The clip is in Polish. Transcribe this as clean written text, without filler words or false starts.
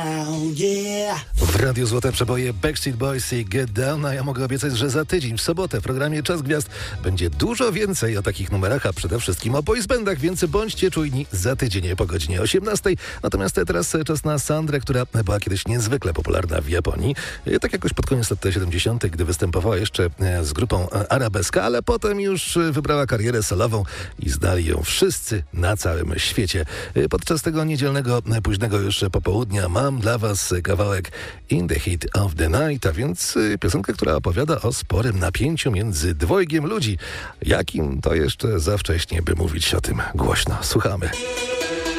W Radiu Złote Przeboje Backstreet Boys i Get Down, a ja mogę obiecać, że za tydzień w sobotę w programie Czas Gwiazd będzie dużo więcej o takich numerach, a przede wszystkim o boysbandach, więc bądźcie czujni za tydzień po godzinie 18. Natomiast teraz czas na Sandrę, która była kiedyś niezwykle popularna w Japonii. Tak jakoś pod koniec lat 70., gdy występowała jeszcze z grupą Arabeska, ale potem już wybrała karierę solową i znali ją wszyscy na całym świecie. Podczas tego niedzielnego, późnego już popołudnia mam dla was kawałek In the Heat of the Night, a więc piosenkę, która opowiada o sporym napięciu między dwojgiem ludzi. Jakim to jeszcze za wcześnie, by mówić o tym głośno. Słuchamy.